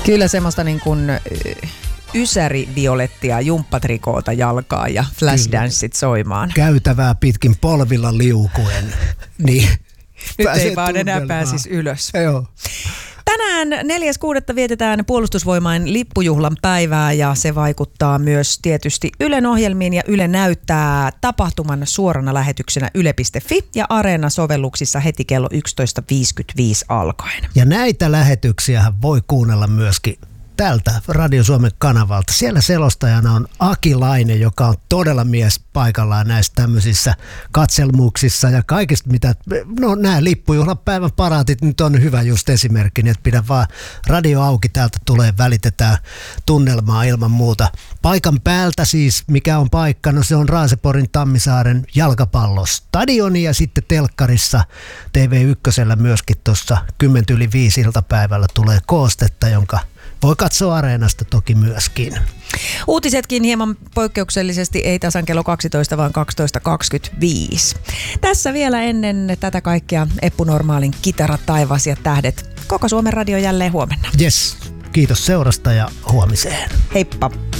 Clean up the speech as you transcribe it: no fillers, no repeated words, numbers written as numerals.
Kyllä semmoista niin kuin ysäri-violettia, jumppatrikoota jalkaa ja flashdanceit soimaan. Käytävää pitkin polvilla liukuen. Niin nyt ei vaan enää pääsisi ylös. Joo. Tänään 4.6. vietetään Puolustusvoimain lippujuhlan päivää ja se vaikuttaa myös tietysti Ylen ohjelmiin ja Yle näyttää tapahtuman suorana lähetyksenä yle.fi ja Areena-sovelluksissa heti kello 11.55 alkaen. Ja näitä lähetyksiähän voi kuunnella myöskin tältä Radio Suomen kanavalta. Siellä selostajana on Aki Laine, joka on todella mies paikallaan näissä tämmöisissä katselmuksissa ja kaikista mitä, no nämä lippujuhlapäivän paraatit nyt on hyvä just esimerkki, niin että pidä vaan radio auki, täältä tulee, välitetään tunnelmaa ilman muuta. Paikan päältä siis, mikä on paikka, no se on Raaseporin Tammisaaren jalkapallostadioni ja sitten telkkarissa TV1 myöskin tuossa 10:05 iltapäivällä tulee koostetta, jonka voi katsoa Areenasta toki myöskin. Uutisetkin hieman poikkeuksellisesti ei tasan kello 12, vaan 12.25. Tässä vielä ennen tätä kaikkea Eppu Normaalin Kitara, taivas ja tähdet. Koko Suomen radio jälleen huomenna. Yes, kiitos seurasta ja huomiseen. Heippa!